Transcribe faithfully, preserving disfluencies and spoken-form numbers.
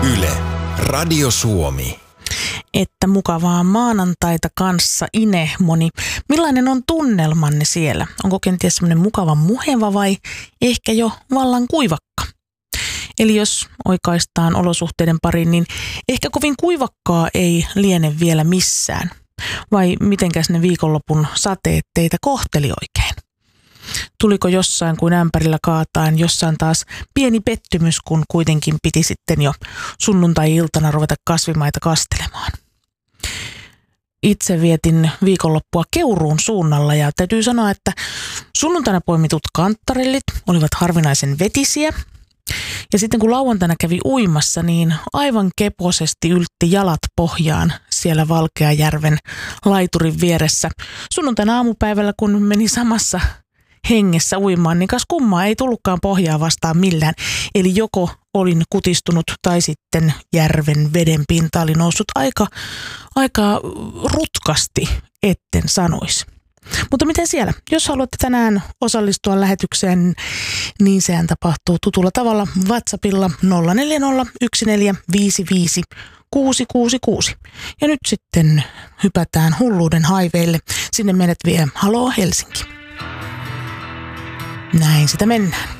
Yle, Radio Suomi. Että mukavaa maanantaita kanssa, Ine Moni. Millainen on tunnelmanne siellä? Onko kenties semmoinen mukava muheva vai ehkä jo vallan kuivakka? Eli jos oikaistaan olosuhteiden pariin, niin ehkä kovin kuivakkaa ei liene vielä missään. Vai mitenkäs ne viikonlopun sateet teitä kohteli oikein? Tuliko jossain kuin ämpärillä kaataan, jossain taas pieni pettymys, kun kuitenkin piti sitten jo sunnuntai-iltana ruveta kasvimaita kastelemaan? Itse vietin viikonloppua Keuruun suunnalla ja täytyy sanoa, että sunnuntaina poimitut kanttarellit olivat harvinaisen vetisiä. Ja sitten kun lauantaina kävi uimassa, niin aivan keposesti yltti jalat pohjaan siellä Valkeajärven laiturin vieressä. Sunnuntaina aamupäivällä, kun meni samassa hengessä uimaan, niin kas kummaa ei tullutkaan pohjaa vastaan millään. Eli joko olin kutistunut tai sitten järven veden pinta oli noussut aika, aika rutkasti, etten sanoisi. Mutta miten siellä? Jos haluatte tänään osallistua lähetykseen, niin sehän tapahtuu tutulla tavalla WhatsAppilla nolla neljä nolla yksi neljä viisi viisi kuusi kuusi kuusi. Ja nyt sitten hypätään hulluuden haiveille. Sinne meidät vie Haloo Helsinki. Näin sitä mennään.